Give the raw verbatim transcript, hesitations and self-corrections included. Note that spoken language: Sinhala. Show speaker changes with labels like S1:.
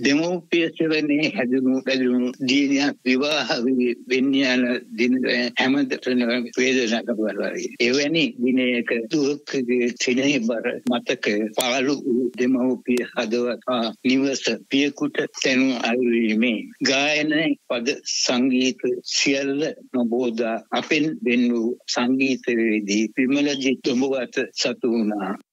S1: දෙමෝපිය සෙවණේ හැදුණු බැලුණු දිනියක් විවාහ වෙන්න යන දින හැමදෙටම වේදනාවක් වරවයි. එවැනි දිනයක දුක්ඛගේ සිනහබර මතක පාළු දෙමෝපිය හදවත නිවස පියකුට තනු අල්වීමේ ගායන පද සංගීත සියල්ල නොබෝදා අපෙන් වෙන් වූ සංගීතවේදී විමලජිත් උඹවත සතු වුණා.